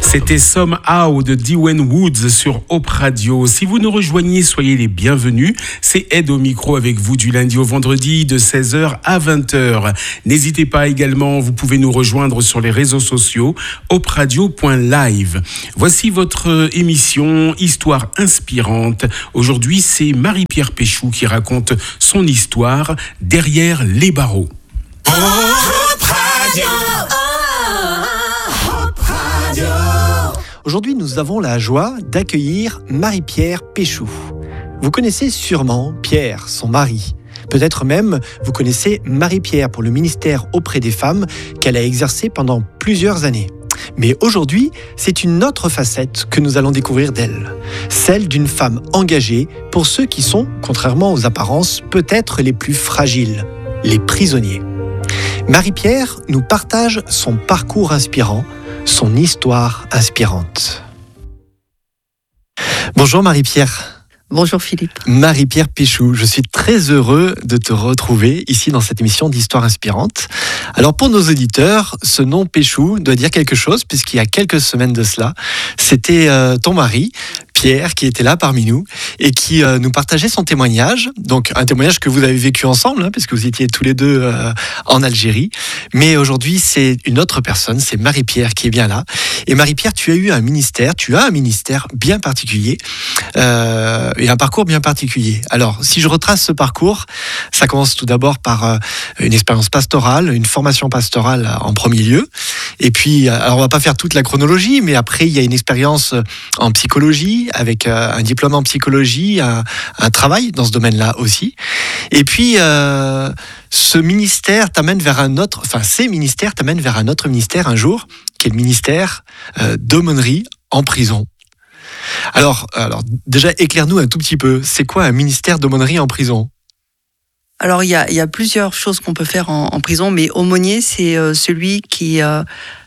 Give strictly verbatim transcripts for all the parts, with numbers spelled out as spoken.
C'était Some How de Dwayne Woods sur Hope Radio. Si vous nous rejoignez, soyez les bienvenus. C'est Ed au micro avec vous du lundi au vendredi de seize heures à vingt heures. N'hésitez pas également, vous pouvez nous rejoindre sur les réseaux sociaux hope radio point live. Voici votre émission Histoire inspirante. Aujourd'hui, c'est Marie-Pierre Péchou qui raconte son histoire derrière les barreaux. Hope Radio. Hope Radio. Aujourd'hui, nous avons la joie d'accueillir Marie-Pierre Péchou. Vous connaissez sûrement Pierre, son mari. Peut-être même vous connaissez Marie-Pierre pour le ministère auprès des femmes qu'elle a exercé pendant plusieurs années. Mais aujourd'hui, c'est une autre facette que nous allons découvrir d'elle. Celle d'une femme engagée pour ceux qui sont, contrairement aux apparences, peut-être les plus fragiles, les prisonniers. Marie-Pierre nous partage son parcours inspirant, son histoire inspirante. Bonjour Marie-Pierre. Bonjour Philippe. Marie-Pierre Péchou, je suis très heureux de te retrouver ici dans cette émission d'Histoire inspirante. Alors pour nos auditeurs, ce nom Péchou doit dire quelque chose puisqu'il y a quelques semaines de cela, c'était euh, ton mari, Pierre, qui était là parmi nous et qui euh, nous partageait son témoignage. Donc un témoignage que vous avez vécu ensemble, hein, puisque vous étiez tous les deux euh, en Algérie. Mais aujourd'hui, c'est une autre personne, c'est Marie-Pierre qui est bien là. Et Marie-Pierre, tu as eu un ministère, tu as un ministère bien particulier euh, et un parcours bien particulier. Alors, si je retrace ce parcours, ça commence tout d'abord par euh, une expérience pastorale, une formation pastorale en premier lieu. Et puis, alors on va pas faire toute la chronologie, mais après, il y a une expérience en psychologie, avec euh, un diplôme en psychologie, un, un travail dans ce domaine-là aussi. Et puis, euh, ce ministère t'amène vers un autre, enfin, ces ministères t'amènent vers un autre ministère un jour, qui est le ministère euh, d'aumônerie en prison. Alors, alors, déjà, éclaire-nous un tout petit peu. C'est quoi un ministère d'aumônerie en prison ? Alors, il y a, il y a plusieurs choses qu'on peut faire en, en prison, mais aumônier, c'est euh, celui qui euh,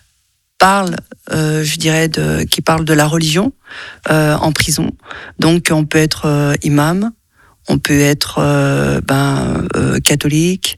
parle, euh, je dirais, de, qui parle de la religion euh, en prison. Donc, on peut être euh, imam, on peut être euh, ben, euh, catholique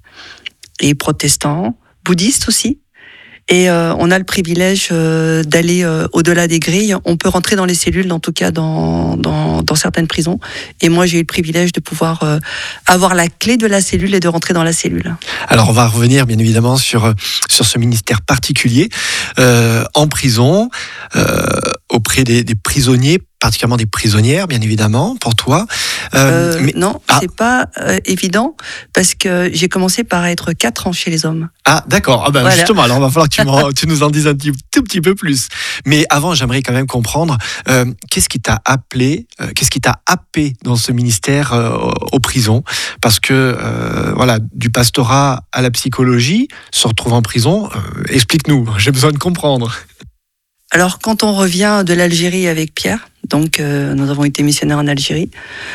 et protestant, bouddhiste aussi. Et euh, on a le privilège euh, d'aller euh, au-delà des grilles. On peut rentrer dans les cellules, en tout cas dans, dans, dans certaines prisons. Et moi, j'ai eu le privilège de pouvoir euh, avoir la clé de la cellule et de rentrer dans la cellule. Alors, on va revenir bien évidemment sur, sur ce ministère particulier euh, en prison, euh, auprès des, des prisonniers, particulièrement des prisonnières, bien évidemment, pour toi. Euh, euh, mais... Non, ah. c'est pas euh, évident, parce que j'ai commencé par être quatre ans chez les hommes. Ah, d'accord. Ah ben voilà. Justement, alors il va falloir que tu, m'en, tu nous en dises un petit, tout petit peu plus. Mais avant, j'aimerais quand même comprendre, euh, qu'est-ce qui t'a appelé, euh, qu'est-ce qui t'a happé dans ce ministère euh, aux prisons ? Parce que, euh, voilà, du pastorat à la psychologie, se retrouve en prison, euh, explique-nous, j'ai besoin de comprendre. Alors, quand on revient de l'Algérie avec Pierre, donc euh, nous avons été missionnaires en Algérie,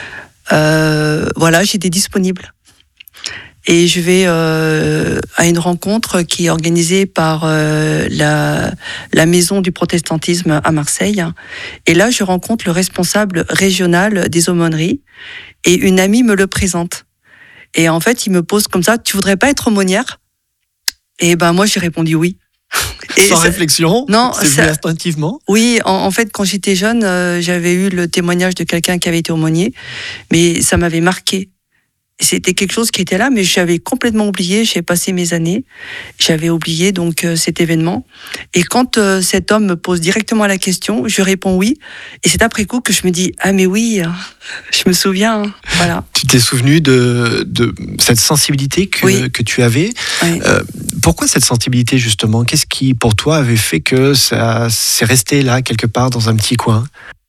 euh, voilà, j'étais disponible. Et je vais euh, à une rencontre qui est organisée par euh, la, la Maison du protestantisme à Marseille. Et là, je rencontre le responsable régional des aumôneries et une amie me le présente. Et en fait, il me pose comme ça, « Tu voudrais pas être aumônière ?» Et ben moi, j'ai répondu oui. Et Sans ça, réflexion, non, c'est venu instinctivement. Oui, en, en fait, quand j'étais jeune, euh, j'avais eu le témoignage de quelqu'un qui avait été aumônier, mais ça m'avait marqué. C'était quelque chose qui était là, mais j'avais complètement oublié. J'ai passé mes années, j'avais oublié donc euh, cet événement. Et quand euh, cet homme me pose directement la question, je réponds oui. Et c'est après coup que je me dis ah mais oui, je me souviens. Voilà. Tu t'es souvenu de, de cette sensibilité que, oui. que tu avais. Oui. Euh, pourquoi cette sensibilité justement ? Qu'est-ce qui pour toi avait fait que ça s'est resté là quelque part dans un petit coin ?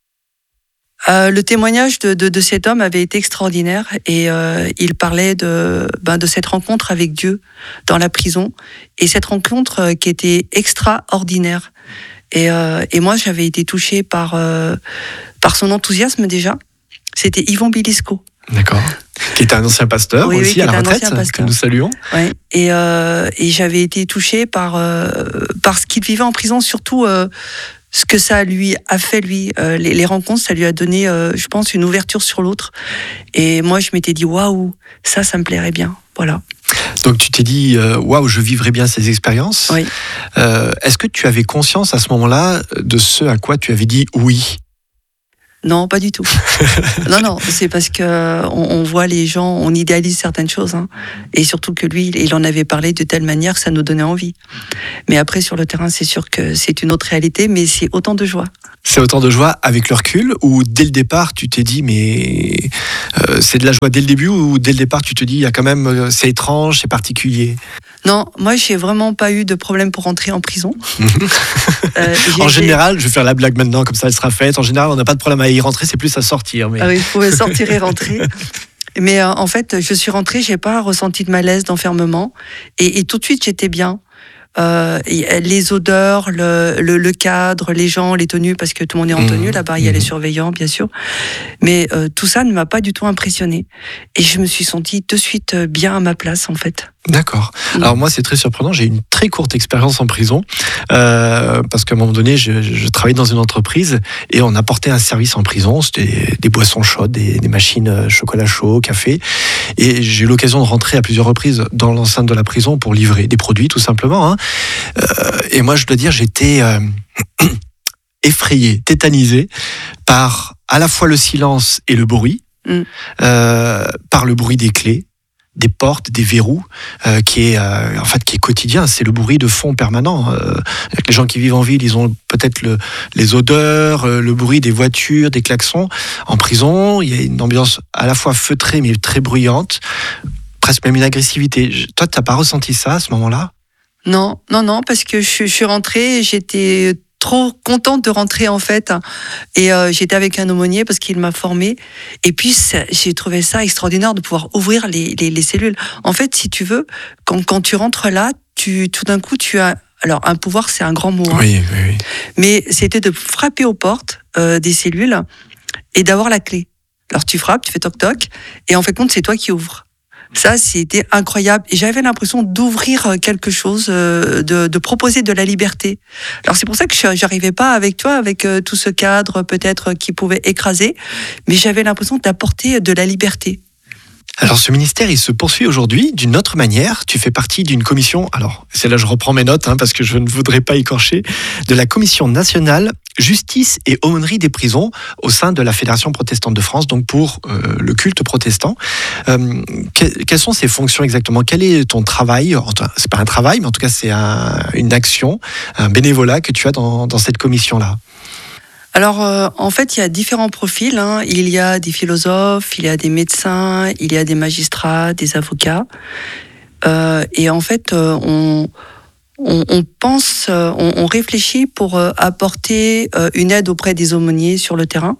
Euh, le témoignage de, de, de cet homme avait été extraordinaire et euh, il parlait de, ben, de cette rencontre avec Dieu dans la prison et cette rencontre euh, qui était extraordinaire. Et, euh, et moi, j'avais été touchée par, euh, par son enthousiasme déjà. C'était Yvon Bilisco. D'accord. Qui était un ancien pasteur oui, aussi oui, à la retraite, que nous saluons. Ouais. Et, euh, et j'avais été touchée par, euh, par ce qu'il vivait en prison, surtout... Euh, ce que ça lui a fait, lui, euh, les, les rencontres, ça lui a donné, euh, je pense, une ouverture sur l'autre. Et moi, je m'étais dit, waouh, ça, ça me plairait bien. Voilà. Donc tu t'es dit, euh, waouh, je vivrais bien ces expériences. Oui. Euh, est-ce que tu avais conscience à ce moment-là de ce à quoi tu avais dit oui? Non, pas du tout. non, non, c'est parce que on, on voit les gens, on idéalise certaines choses, hein. Et surtout que lui, il en avait parlé de telle manière que ça nous donnait envie. Mais après, sur le terrain, c'est sûr que c'est une autre réalité, mais c'est autant de joie. C'est autant de joie avec le recul, ou dès le départ, tu t'es dit, mais euh, c'est de la joie dès le début, ou dès le départ, tu te dis, il y a quand même, euh, c'est étrange, c'est particulier? Non, moi, j'ai vraiment pas eu de problème pour rentrer en prison. euh, en général, je vais faire la blague maintenant, comme ça elle sera faite. En général, on n'a pas de problème à y rentrer, c'est plus à sortir. Mais... Ah oui, il faut sortir et rentrer. Mais euh, en fait, je suis rentrée, j'ai pas ressenti de malaise, d'enfermement, et, et tout de suite, j'étais bien. Euh, les odeurs, le, le, le cadre, les gens, les tenues, parce que tout le monde est en tenue, là-bas, il y a les surveillants, bien sûr. Mais euh, tout ça ne m'a pas du tout impressionnée. Et je me suis sentie de suite bien à ma place, en fait. D'accord. Alors moi, c'est très surprenant. J'ai eu une très courte expérience en prison euh, parce qu'à un moment donné, je, je travaillais dans une entreprise et on apportait un service en prison. C'était des, des boissons chaudes, des, des machines chocolat chaud, café. Et j'ai eu l'occasion de rentrer à plusieurs reprises dans l'enceinte de la prison pour livrer des produits, tout simplement. Hein. Euh, et moi, je dois dire, j'étais euh, effrayé, tétanisé par à la fois le silence et le bruit, mm. euh, par le bruit des clés, des portes, des verrous, euh, qui est euh, en fait qui est quotidien. C'est le bruit de fond permanent. Euh, les gens qui vivent en ville, ils ont peut-être le, les odeurs, euh, le bruit des voitures, des klaxons. En prison, il y a une ambiance à la fois feutrée mais très bruyante, presque même une agressivité. Je, toi, t'as pas ressenti ça à ce moment-là? Non, non, non, parce que je, je suis rentrée, j'étais trop contente de rentrer en fait, et euh, j'étais avec un aumônier parce qu'il m'a formée, et puis ça, j'ai trouvé ça extraordinaire de pouvoir ouvrir les, les, les cellules. En fait, si tu veux, quand, quand tu rentres là, tu, tout d'un coup tu as, alors un pouvoir c'est un grand mot, hein, oui, oui, oui. Mais c'était de frapper aux portes euh, des cellules et d'avoir la clé. Alors tu frappes, tu fais toc toc, et en fait compte c'est toi qui ouvres. Ça, c'était incroyable. Et j'avais l'impression d'ouvrir quelque chose, de, de proposer de la liberté. Alors, c'est pour ça que je n'arrivais pas avec toi, avec tout ce cadre peut-être qui pouvait écraser, mais j'avais l'impression d'apporter de la liberté. Alors ce ministère, il se poursuit aujourd'hui d'une autre manière. Tu fais partie d'une commission, alors c'est là je reprends mes notes hein, parce que je ne voudrais pas écorcher, de la commission nationale justice et aumônerie des prisons au sein de la Fédération protestante de France, donc pour euh, le culte protestant. Euh, que, quelles sont ces fonctions exactement? Quel est ton travail? Enfin, c'est pas un travail, mais en tout cas c'est un, une action, un bénévolat que tu as dans, dans cette commission-là. Alors, euh, en fait, il y a différents profils, hein. Il y a des philosophes, il y a des médecins, il y a des magistrats, des avocats. Euh, et en fait, euh, on, on, on pense, euh, on, on réfléchit pour euh, apporter euh, une aide auprès des aumôniers sur le terrain.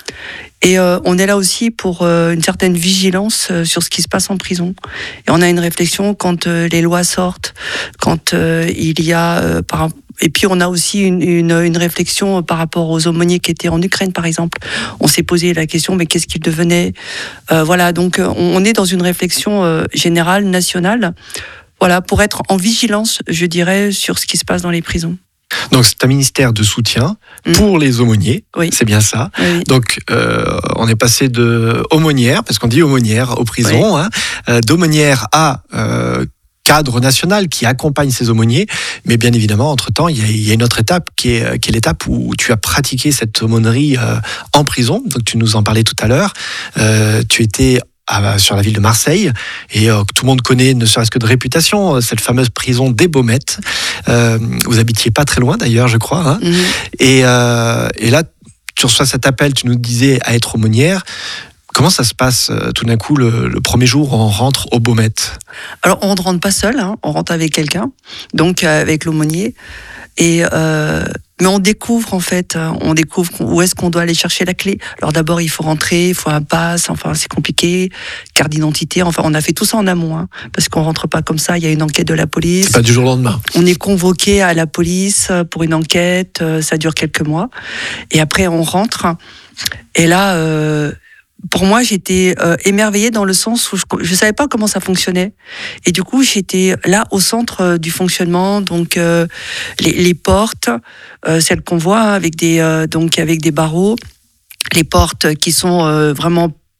Et euh, on est là aussi pour euh, une certaine vigilance euh, sur ce qui se passe en prison. Et on a une réflexion quand euh, les lois sortent, quand euh, il y a... Euh, par Et puis on a aussi une, une, une réflexion par rapport aux aumôniers qui étaient en Ukraine, par exemple. On s'est posé la question, mais qu'est-ce qu'ils devenaient? euh, Voilà, donc on, on est dans une réflexion euh, générale, nationale, voilà, pour être en vigilance, je dirais, sur ce qui se passe dans les prisons. Donc c'est un ministère de soutien mmh. pour les aumôniers, oui. C'est bien ça. Oui. Donc euh, on est passé de aumônière, parce qu'on dit aumônière aux prisons, oui. hein, euh, d'aumônière à... Euh, cadre national qui accompagne ces aumôniers, mais bien évidemment, entre-temps, il y a, il y a une autre étape qui est, qui est l'étape où tu as pratiqué cette aumônerie euh, en prison, donc tu nous en parlais tout à l'heure, euh, tu étais à, sur la ville de Marseille, et euh, tout le monde connaît, ne serait-ce que de réputation, cette fameuse prison des Baumettes, euh, vous habitiez pas très loin d'ailleurs, je crois, hein, mmh. et, euh, et là, tu reçois cet appel, tu nous disais à être aumônière. Comment ça se passe euh, tout d'un coup le, le premier jour où on rentre aux Baumettes? Alors on ne rentre pas seul, hein, on rentre avec quelqu'un, donc euh, avec l'aumônier. Et euh, mais on découvre en fait, on découvre où est-ce qu'on doit aller chercher la clé. Alors d'abord il faut rentrer, il faut un pass, enfin c'est compliqué, carte d'identité. Enfin on a fait tout ça en amont, hein, parce qu'on rentre pas comme ça. Il y a une enquête de la police. C'est pas du jour au lendemain. On est convoqué à la police pour une enquête, ça dure quelques mois. Et après on rentre. Et là. Euh, Pour moi, j'étais euh, émerveillée dans le sens où je ne savais pas comment ça fonctionnait. Et du coup, j'étais là au centre euh, du fonctionnement, donc euh, les, les portes, euh, celles qu'on voit avec des, euh, donc avec des barreaux, les portes qui sont euh, vraiment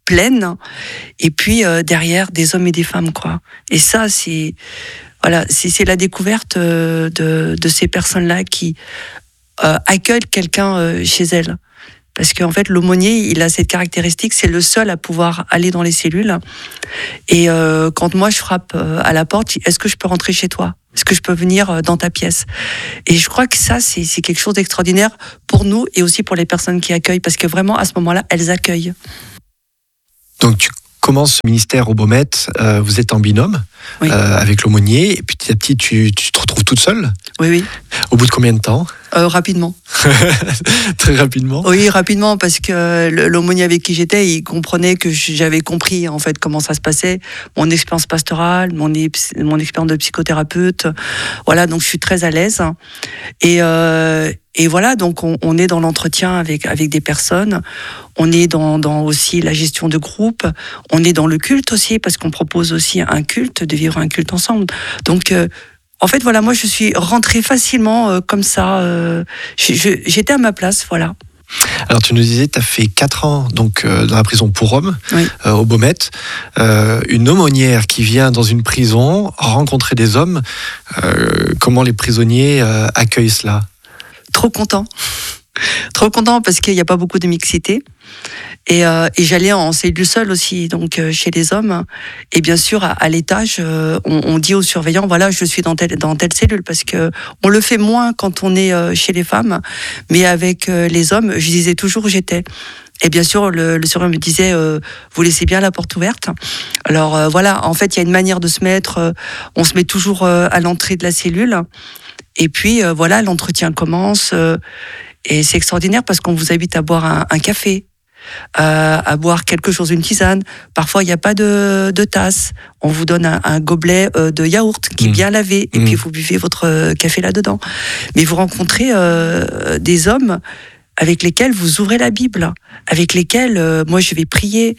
pleine. Et puis euh, derrière, des hommes et des femmes, quoi. Et ça, c'est voilà, c'est, c'est la découverte euh, de, de ces personnes-là qui euh, accueillent quelqu'un euh, chez elles. Parce qu'en fait, l'aumônier, il a cette caractéristique, c'est le seul à pouvoir aller dans les cellules. Et euh, quand moi, je frappe euh, à la porte, est-ce que je peux rentrer chez toi ? Est-ce que je peux venir euh, dans ta pièce ? Et je crois que ça, c'est, c'est quelque chose d'extraordinaire pour nous et aussi pour les personnes qui accueillent, parce que vraiment, à ce moment-là, elles accueillent. Donc tu commences ce ministère au Baumettes, euh, vous êtes en binôme Oui. euh, avec l'aumônier, et petit à petit, tu, tu te retrouves toute seule ? Oui, oui. Au bout de combien de temps ? Euh, rapidement. Très rapidement. Oui, rapidement, parce que l'aumônier avec qui j'étais, il comprenait que j'avais compris en fait comment ça se passait, mon expérience pastorale, mon, mon expérience de psychothérapeute. Voilà, donc je suis très à l'aise. Et, euh, et voilà, donc on, on est dans l'entretien avec, avec des personnes, on est dans, dans aussi la gestion de groupe, on est dans le culte aussi, parce qu'on propose aussi un culte, de vivre un culte ensemble. Donc, euh, en fait, voilà, moi, je suis rentrée facilement euh, comme ça. Euh, je, je, j'étais à ma place, voilà. Alors, tu nous disais, tu as fait quatre ans donc, euh, dans la prison pour hommes, oui. euh, au Baumettes. Euh, une aumônière qui vient dans une prison rencontrer des hommes. Euh, comment les prisonniers euh, accueillent cela ? Trop content. Trop content parce qu'il n'y a pas beaucoup de mixité. Et, euh, et j'allais en cellule seule aussi, donc euh, chez les hommes. Et bien sûr, à, à l'étage, euh, on, on dit aux surveillants, voilà, je suis dans telle, dans telle cellule, parce que on le fait moins quand on est euh, chez les femmes, mais avec euh, les hommes, je disais toujours où j'étais. Et bien sûr, le, le surveillant me disait, euh, vous laissez bien la porte ouverte. Alors euh, voilà, en fait, il y a une manière de se mettre. Euh, on se met toujours euh, à l'entrée de la cellule. Et puis euh, voilà, l'entretien commence. Euh, et c'est extraordinaire parce qu'on vous invite à boire un, un café. Euh, à boire quelque chose, une tisane. Parfois, il n'y a pas de, de tasse. On vous donne un, un gobelet euh, de yaourt qui est mmh. bien lavé, et mmh. puis vous buvez votre café là-dedans. Mais vous rencontrez euh, des hommes avec lesquels vous ouvrez la Bible, avec lesquels euh, moi je vais prier.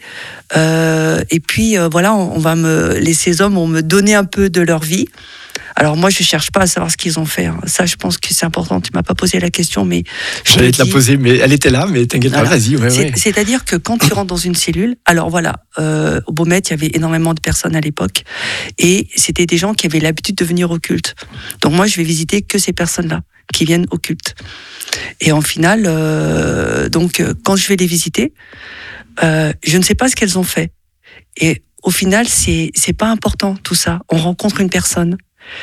Euh, et puis euh, voilà, on, on va me, les, ces hommes vont me donner un peu de leur vie. Alors moi, je cherche pas à savoir ce qu'ils ont fait. Ça, je pense que c'est important. Tu m'as pas posé la question, mais je j'allais te te la dis... poser, mais elle était là. Mais t'inquiète voilà. pas, vas-y. Ouais, c'est, ouais. C'est-à-dire que quand tu rentres dans une cellule, alors voilà, euh, au Baumettes, il y avait énormément de personnes à l'époque, et c'était des gens qui avaient l'habitude de venir au culte. Donc moi, je vais visiter que ces personnes-là qui viennent au culte. Et en finale, euh, donc quand je vais les visiter, euh, je ne sais pas ce qu'elles ont fait. Et au final, c'est c'est pas important tout ça. On rencontre une personne.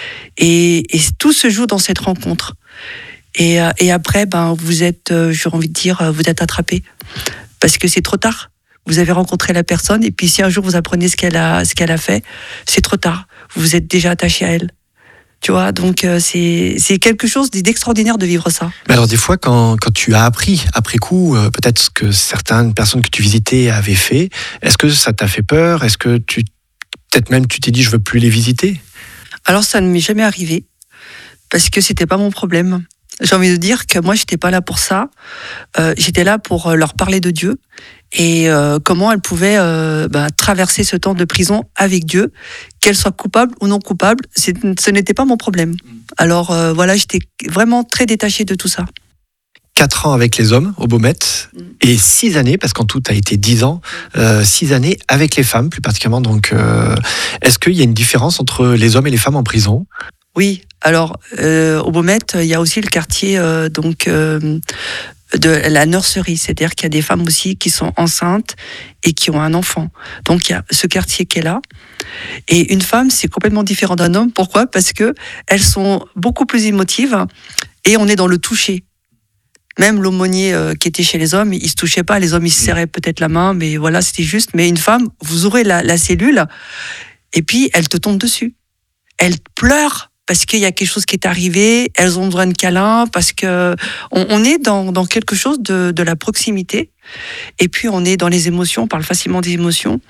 Et, et tout se joue dans cette rencontre. Et, et après, ben, vous êtes, j'ai envie de dire, vous êtes attrapé. Parce que c'est trop tard. Vous avez rencontré la personne, et puis si un jour vous apprenez ce qu'elle a, ce qu'elle a fait, c'est trop tard. Vous êtes déjà attaché à elle. Tu vois, donc c'est, c'est quelque chose d'extraordinaire de vivre ça. Mais alors des fois, quand, quand tu as appris, après coup, euh, peut-être ce que certaines personnes que tu visitais avaient fait, est-ce que ça t'a fait peur ? Est-ce que tu, peut-être même tu t'es dit, je veux plus les visiter ? Alors ça ne m'est jamais arrivé, parce que c'était pas mon problème. J'ai envie de dire que moi, j'étais pas là pour ça. Euh, j'étais là pour leur parler de Dieu et euh, comment elles pouvaient euh, bah, traverser ce temps de prison avec Dieu, qu'elles soient coupables ou non coupables. C'est, ce n'était pas mon problème. Alors euh, voilà, j'étais vraiment très détachée de tout ça. Quatre ans avec les hommes au Baumettes et six années, parce qu'en tout, tu as été dix ans, euh, six années avec les femmes, plus particulièrement. Donc, euh, est-ce qu'il y a une différence entre les hommes et les femmes en prison ? Oui, alors euh, au Baumettes, il y a aussi le quartier euh, donc, euh, de la nurserie, c'est-à-dire qu'il y a des femmes aussi qui sont enceintes et qui ont un enfant. Donc il y a ce quartier qui est là. Et une femme, c'est complètement différent d'un homme. Pourquoi ? Parce que elles sont beaucoup plus émotives et on est dans le toucher. Même l'aumônier euh, qui était chez les hommes, il se touchait pas. Les hommes, ils se serraient peut-être la main, mais voilà, c'était juste. Mais une femme, vous ouvrez la, la cellule et puis elle te tombe dessus. Elle pleure parce qu'il y a quelque chose qui est arrivé. Elles ont besoin de câlin parce que on, on est dans, dans quelque chose de, de la proximité. Et puis on est dans les émotions. On parle facilement des émotions.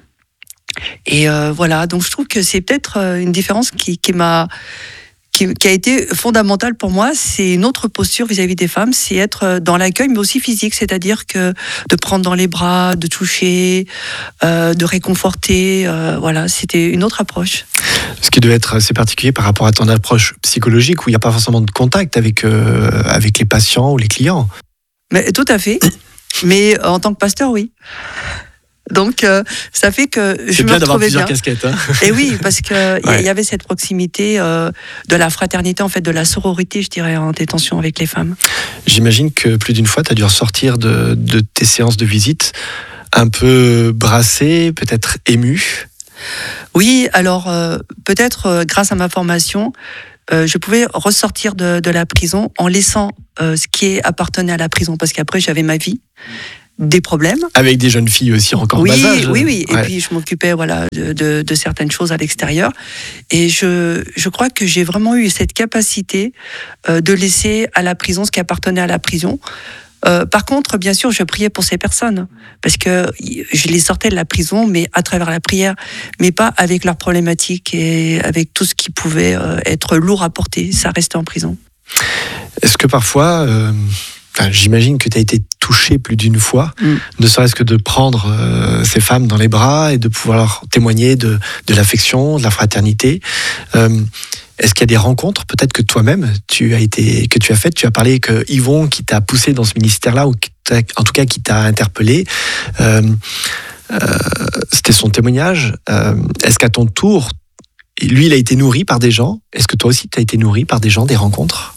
Et euh, voilà. Donc je trouve que c'est peut-être une différence qui, qui m'a Qui, qui a été fondamentale pour moi. C'est une autre posture vis-à-vis des femmes, c'est être dans l'accueil, mais aussi physique, c'est-à-dire que de prendre dans les bras, de toucher, euh, de réconforter, euh, voilà, c'était une autre approche. Ce qui devait être assez particulier par rapport à ton approche psychologique, où il n'y a pas forcément de contact avec, euh, avec les patients ou les clients. Mais, tout à fait, mais en tant que pasteur, oui. Donc, euh, ça fait que je C'est me bien d'avoir retrouvais plusieurs bien. casquettes. Hein. Et oui, parce qu'il Ouais. y avait cette proximité euh, de la fraternité, en fait, de la sororité, je dirais, en détention avec les femmes. J'imagine que plus d'une fois, tu as dû ressortir de, de tes séances de visite un peu brassé, peut-être ému. Oui, alors euh, peut-être euh, grâce à ma formation, euh, je pouvais ressortir de, de la prison en laissant euh, ce qui appartenait à la prison, parce qu'après j'avais ma vie, des problèmes. Avec des jeunes filles aussi encore Oui, bas âge. oui, oui. Et Ouais. puis je m'occupais voilà de, de, de certaines choses à l'extérieur. Et je, je crois que j'ai vraiment eu cette capacité euh, de laisser à la prison ce qui appartenait à la prison. Euh, par contre, bien sûr, je priais pour ces personnes parce que je les sortais de la prison, mais à travers la prière, mais pas avec leurs problématiques et avec tout ce qui pouvait euh, être lourd à porter. Ça restait en prison. Est-ce que parfois, euh, enfin, j'imagine que tu as été touché plus d'une fois, Mm. ne serait-ce que de prendre euh, ces femmes dans les bras et de pouvoir leur témoigner de, de l'affection, de la fraternité. Euh, Est-ce qu'il y a des rencontres, peut-être que toi-même, tu as été, que tu as faites, tu as parlé que Yvon, qui t'a poussé dans ce ministère-là, ou qui t'a- en tout cas qui t'a interpellé, euh, euh, c'était son témoignage. Euh, Est-ce qu'à ton tour, lui, il a été nourri par des gens? Est-ce que toi aussi, tu as été nourri par des gens, des rencontres?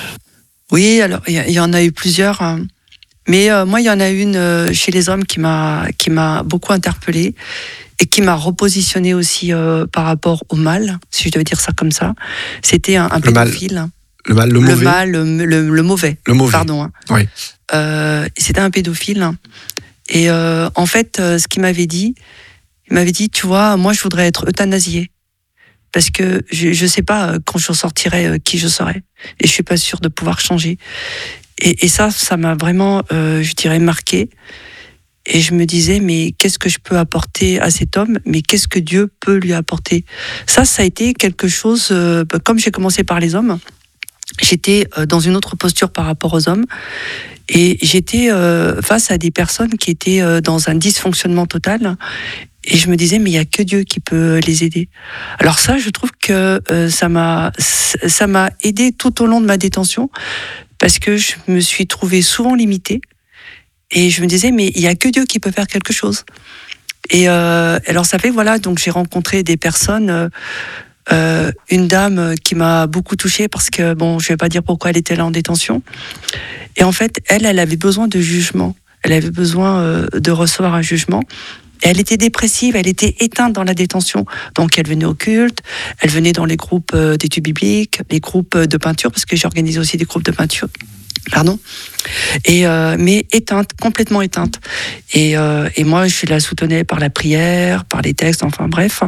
Oui, alors il y, y en a eu plusieurs, hein. Mais euh, moi, il y en a une euh, chez les hommes qui m'a qui m'a beaucoup interpellée et qui m'a repositionné aussi euh, par rapport au mal, si je devais dire ça comme ça. C'était un, un Le mal, pédophile. Le mal, le Le mauvais. mal, le, le- le mauvais. Le mauvais. Pardon. hein. Oui. Euh, c'était un pédophile. Et euh, en fait, euh, ce qu'il m'avait dit, il m'avait dit, tu vois, moi, je voudrais être euthanasié. Parce que je ne sais pas euh, quand je sortirai euh, qui je serai. Et je suis pas sûre de pouvoir changer. Et, et ça, ça m'a vraiment, euh, je dirais, marqué. Et je me disais, mais qu'est-ce que je peux apporter à cet homme? Mais qu'est-ce que Dieu peut lui apporter? Ça, ça a été quelque chose, euh, comme j'ai commencé par les hommes, j'étais euh, dans une autre posture par rapport aux hommes. Et j'étais euh, face à des personnes qui étaient euh, dans un dysfonctionnement total. Et je me disais, mais il n'y a que Dieu qui peut les aider. Alors ça, je trouve que euh, ça m'a ça m'a aidé tout au long de ma détention, parce que je me suis trouvée souvent limitée. Et je me disais, mais il n'y a que Dieu qui peut faire quelque chose. Et euh, alors ça fait, voilà, donc j'ai rencontré des personnes, euh, euh, une dame qui m'a beaucoup touchée, parce que, bon, je ne vais pas dire pourquoi elle était là en détention. Et en fait, elle, elle avait besoin de jugement. Elle avait besoin euh, de recevoir un jugement. Et elle était dépressive, elle était éteinte dans la détention. Donc elle venait au culte, elle venait dans les groupes euh, d'études bibliques, les groupes de peinture, parce que j'ai organisé aussi des groupes de peinture. Pardon. Et euh, mais éteinte, complètement éteinte. Et, euh, et moi, je la soutenais par la prière, par les textes, enfin bref.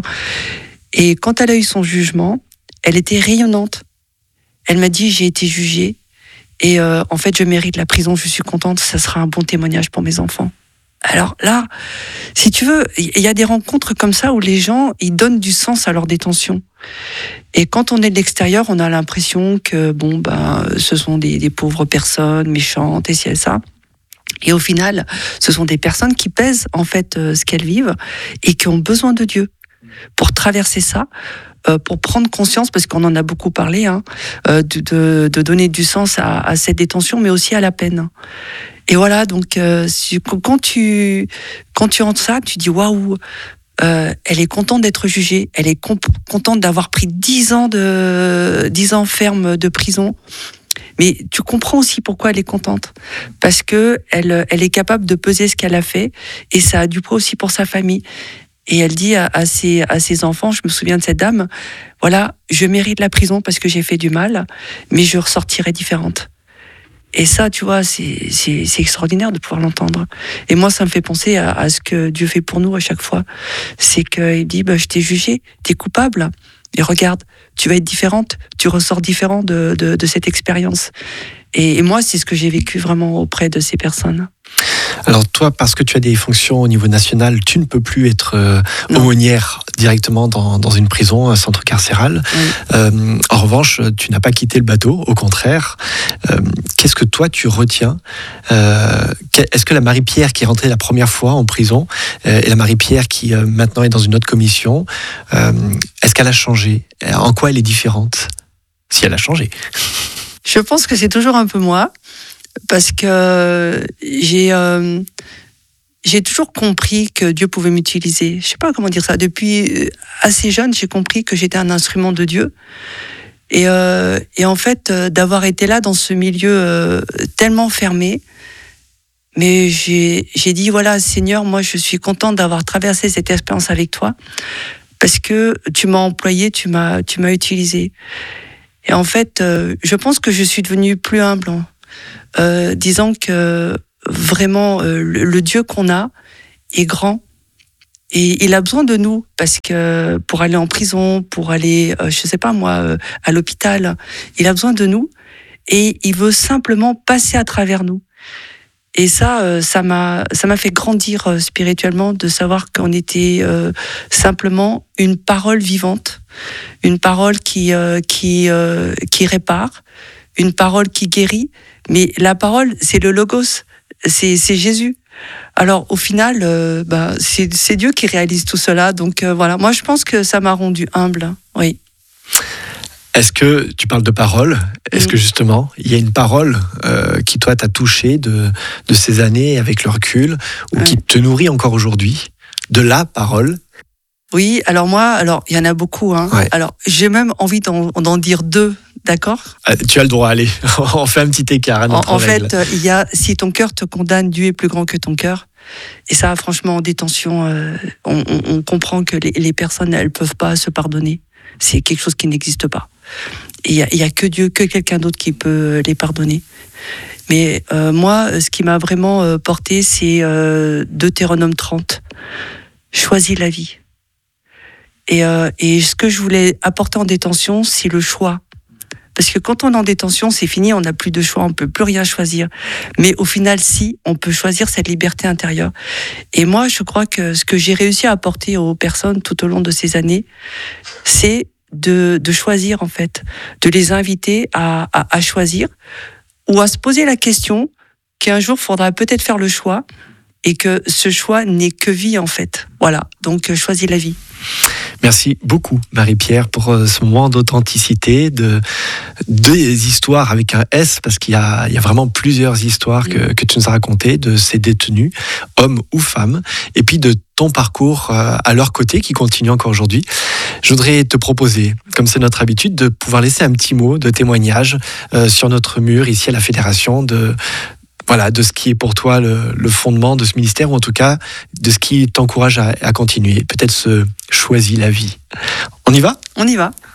Et quand elle a eu son jugement, elle était rayonnante. Elle m'a dit, j'ai été jugée. Et euh, en fait, je mérite la prison, je suis contente, ça sera un bon témoignage pour mes enfants. Alors là, si tu veux, il y a des rencontres comme ça où les gens, ils donnent du sens à leur détention. Et quand on est de l'extérieur, on a l'impression que bon, ben, ce sont des, des pauvres personnes méchantes et ci et ça. Et au final, ce sont des personnes qui pèsent en fait euh, ce qu'elles vivent et qui ont besoin de Dieu pour traverser ça, euh, pour prendre conscience, parce qu'on en a beaucoup parlé, hein, euh, de, de, de donner du sens à, à cette détention, mais aussi à la peine. Et voilà, donc euh, si, quand tu quand tu entends ça, tu dis waouh, euh, elle est contente d'être jugée, elle est comp- contente d'avoir pris dix ans de dix ans ferme de prison. Mais tu comprends aussi pourquoi elle est contente, parce que elle elle est capable de peser ce qu'elle a fait, et ça a du poids aussi pour sa famille. Et elle dit à, à, ses, à ses enfants, je me souviens de cette dame, voilà, je mérite la prison parce que j'ai fait du mal, mais je ressortirai différente. Et ça, tu vois, c'est, c'est, c'est extraordinaire de pouvoir l'entendre. Et moi, ça me fait penser à, à ce que Dieu fait pour nous à chaque fois. C'est qu'il dit, bah, je t'ai jugé, t'es coupable, et regarde, tu vas être différente, tu ressors différent de, de, de cette expérience. Et, et moi, c'est ce que j'ai vécu vraiment auprès de ces personnes. Alors toi, parce que tu as des fonctions au niveau national, tu ne peux plus être euh, aumônière directement dans, dans une prison, un centre carcéral. Oui. Euh, en revanche, tu n'as pas quitté le bateau, au contraire. Euh, qu'est-ce que toi, tu retiens euh, Est-ce que la Marie-Pierre qui est rentrée la première fois en prison euh, et la Marie-Pierre qui euh, maintenant est dans une autre commission, euh, est-ce qu'elle a changé? En quoi elle est différente? Si elle a changé. Je pense que c'est toujours un peu moi. Parce que j'ai, euh, j'ai toujours compris que Dieu pouvait m'utiliser. Je sais pas comment dire ça. Depuis assez jeune, j'ai compris que j'étais un instrument de Dieu. Et, euh, et en fait, euh, d'avoir été là dans ce milieu euh, tellement fermé, mais j'ai, j'ai dit, voilà, Seigneur, moi, je suis contente d'avoir traversé cette expérience avec toi, parce que tu m'as employé, tu m'as, tu m'as utilisé. Et en fait, euh, je pense que je suis devenue plus humble, hein, euh, disant que vraiment, euh, le, le Dieu qu'on a est grand. Et il a besoin de nous, parce que pour aller en prison, pour aller, euh, je sais pas moi, euh, à l'hôpital, il a besoin de nous. Et il veut simplement passer à travers nous. Et ça, euh, ça m'a, ça m'a fait grandir euh, spirituellement, de savoir qu'on était euh, simplement une parole vivante, une parole qui, euh, qui, euh, qui répare, une parole qui guérit. Mais la parole, c'est le logos, c'est, c'est Jésus. Alors au final, euh, bah, c'est, c'est Dieu qui réalise tout cela. Donc euh, voilà, moi je pense que ça m'a rendu humble. Oui. Est-ce que tu parles de parole ? Est-ce que justement, il y a une parole euh, qui toi t'a touché de, de ces années avec le recul, ou ouais. qui te nourrit encore aujourd'hui, de la parole ? Oui, alors moi, alors il y en a beaucoup. Hein. Ouais. Alors j'ai même envie d'en, d'en dire deux, d'accord ? euh, Tu as le droit, allez, on fait un petit écart à notre En, en règle. fait, euh, il y a « Si ton cœur te condamne, Dieu est plus grand que ton cœur ». Et ça, franchement, en détention, euh, on, on, on comprend que les, les personnes, elles peuvent pas se pardonner. C'est quelque chose qui n'existe pas. Et il y a, il y a que Dieu, que quelqu'un d'autre qui peut les pardonner. Mais euh, moi, ce qui m'a vraiment euh, porté, c'est euh, Deutéronome trente. Choisis la vie. Et, euh, et ce que je voulais apporter en détention, c'est le choix. Parce que quand on est en détention, c'est fini, on n'a plus de choix, on ne peut plus rien choisir. Mais au final, si, on peut choisir cette liberté intérieure. Et moi, je crois que ce que j'ai réussi à apporter aux personnes tout au long de ces années, c'est de, de choisir, en fait, de les inviter à, à, à choisir, ou à se poser la question qu'un jour, il faudra peut-être faire le choix, et que ce choix n'est que vie, en fait. Voilà, donc choisis la vie. Merci beaucoup, Marie-Pierre, pour ce moment d'authenticité, de, des histoires avec un S, parce qu'il y a, il y a vraiment plusieurs histoires que, que tu nous as racontées de ces détenus, hommes ou femmes, et puis de ton parcours à leur côté qui continue encore aujourd'hui. Je voudrais te proposer, comme c'est notre habitude, de pouvoir laisser un petit mot de témoignage euh, sur notre mur ici à la Fédération, de Voilà, de ce qui est pour toi le, le fondement de ce ministère, ou en tout cas de ce qui t'encourage à, à continuer. Peut-être ce choisis la vie. On y va ? On y va.